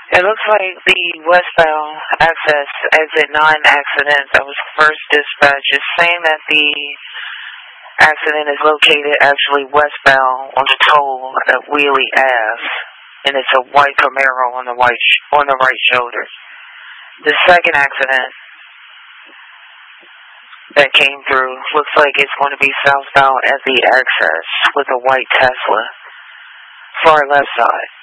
It looks like the westbound access exit 9 accident that was first dispatched is saying that the accident is located actually westbound on the toll at Wheelie Ave, and it's a white Camaro on the right shoulder. The second accident that came through looks like it's going to be southbound at the access with a white Tesla, far left side.